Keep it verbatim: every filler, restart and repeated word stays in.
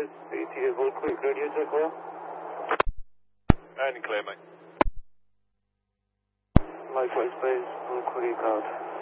Likewise, A T A Bull Creek, radio check well. And clear, mate. Likewise, base, Bull Creek out.